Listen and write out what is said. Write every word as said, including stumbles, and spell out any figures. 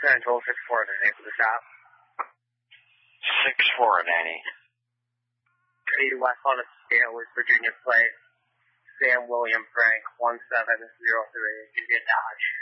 San Antonio six four ninety for the shop. six four ninety. Eight West on the scale, West Virginia plate. Sam William Frank, one seven zero three, Indian Dodge.